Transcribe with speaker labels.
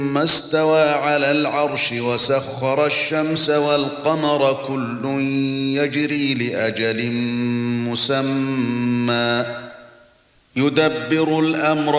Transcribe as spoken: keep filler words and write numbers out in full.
Speaker 1: ثم استوى على العرش وسخر الشمس والقمر كل يجري لأجل مسمى يدبر الأمر